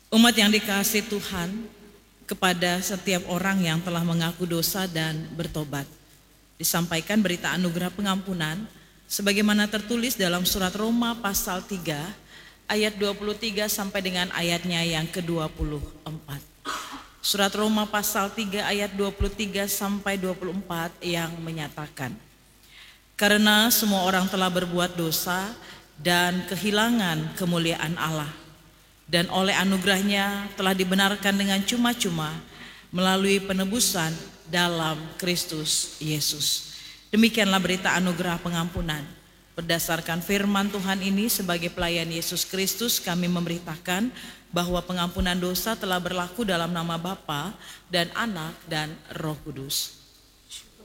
Umat yang dikasihi Tuhan, kepada setiap orang yang telah mengaku dosa dan bertobat, disampaikan berita anugerah pengampunan sebagaimana tertulis dalam surat Roma pasal 3 ayat 23 sampai dengan ayatnya yang ke-24. Surat Roma pasal 3 ayat 23 sampai 24 yang menyatakan, karena semua orang telah berbuat dosa dan kehilangan kemuliaan Allah, dan oleh anugerahnya telah dibenarkan dengan cuma-cuma melalui penebusan dalam Kristus Yesus. Demikianlah berita anugerah pengampunan. Berdasarkan firman Tuhan ini, sebagai pelayan Yesus Kristus, kami memberitakan bahwa pengampunan dosa telah berlaku dalam nama Bapa dan Anak dan Roh Kudus.